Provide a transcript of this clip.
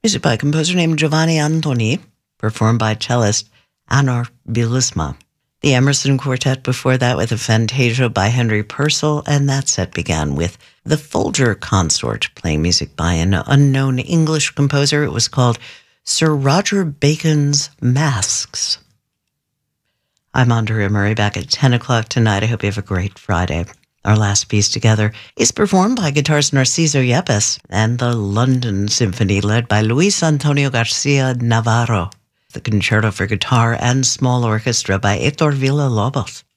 Music by a composer named Giovanni Antoni, performed by cellist Anar Bilisma. The Emerson Quartet before that with a Fantasia by Henry Purcell, and that set began with the Folger Consort, playing music by an unknown English composer. It was called Sir Roger Bacon's Masks. I'm Andrea Murray, back at 10 o'clock tonight. I hope you have a great Friday. Our last piece together is performed by guitarist Narciso Yepes and the London Symphony, led by Luis Antonio Garcia Navarro. The concerto for guitar and small orchestra by Héctor Villa-Lobos.